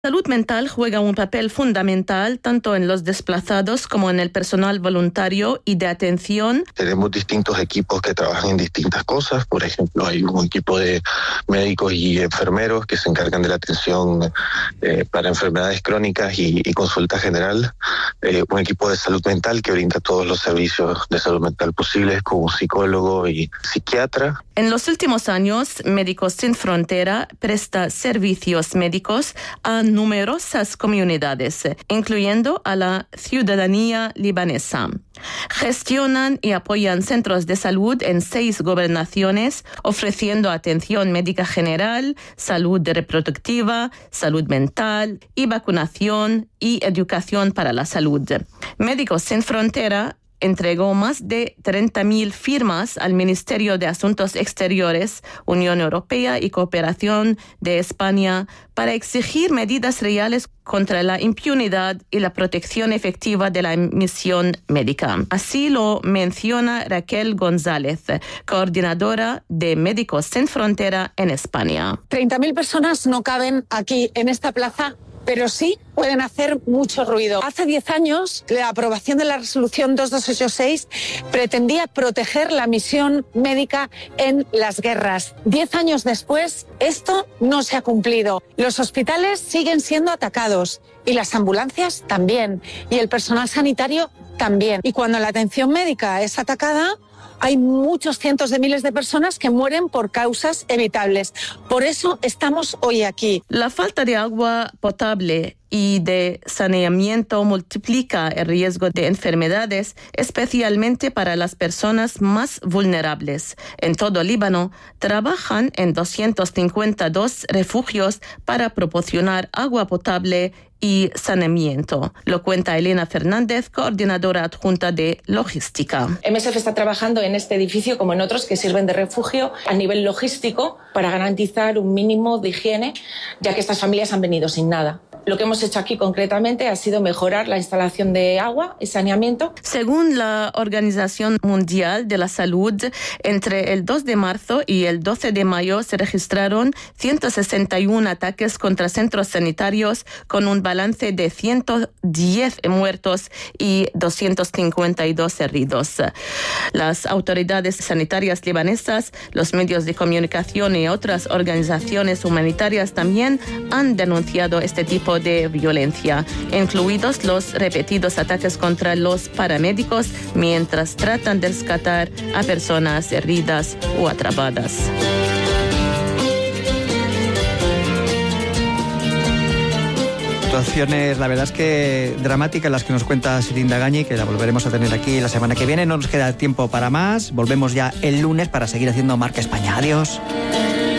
La salud mental juega un papel fundamental tanto en los desplazados como en el personal voluntario y de atención. Tenemos distintos equipos que trabajan en distintas cosas. Por ejemplo, hay un equipo de médicos y enfermeros que se encargan de la atención para enfermedades crónicas y consulta general. Un equipo de salud mental que brinda todos los servicios de salud mental posibles, como psicólogo y psiquiatra. En los últimos años, Médicos Sin Frontera presta servicios médicos a numerosas comunidades, incluyendo a la ciudadanía libanesa. Gestionan y apoyan centros de salud en 6 gobernaciones, ofreciendo atención médica general, salud reproductiva, salud mental y vacunación y educación para la salud. Médicos Sin Frontera entregó más de 30.000 firmas al Ministerio de Asuntos Exteriores, Unión Europea y Cooperación de España para exigir medidas reales contra la impunidad y la protección efectiva de la misión médica. Así lo menciona Raquel González, coordinadora de Médicos Sin Frontera en España. 30.000 personas no caben aquí en esta plaza, pero sí pueden hacer mucho ruido. Hace 10 años, la aprobación de la resolución 2286 pretendía proteger la misión médica en las guerras. 10 años después, esto no se ha cumplido. Los hospitales siguen siendo atacados y las ambulancias también, y el personal sanitario también. Y cuando la atención médica es atacada, hay muchos cientos de miles de personas que mueren por causas evitables. Por eso estamos hoy aquí. La falta de agua potable y de saneamiento multiplica el riesgo de enfermedades, especialmente para las personas más vulnerables. En todo Líbano, trabajan en 252 refugios para proporcionar agua potable y saneamiento. Lo cuenta Elena Fernández, coordinadora adjunta de logística. MSF está trabajando en este edificio, como en otros, que sirven de refugio a nivel logístico para garantizar un mínimo de higiene, ya que estas familias han venido sin nada. Lo que hemos hecho aquí concretamente ha sido mejorar la instalación de agua y saneamiento. Según la Organización Mundial de la Salud, entre el 2 de marzo y el 12 de mayo se registraron 161 ataques contra centros sanitarios con un balance de 110 muertos y 252 heridos. Las autoridades sanitarias libanesas, los medios de comunicación y otras organizaciones humanitarias también han denunciado este tipo de violencia, incluidos los repetidos ataques contra los paramédicos mientras tratan de rescatar a personas heridas o atrapadas. Situaciones, la verdad es que dramáticas, las que nos cuenta Sirinda Gañi, que la volveremos a tener aquí la semana que viene. No nos queda tiempo para más. Volvemos ya el lunes para seguir haciendo Marca España. Adiós.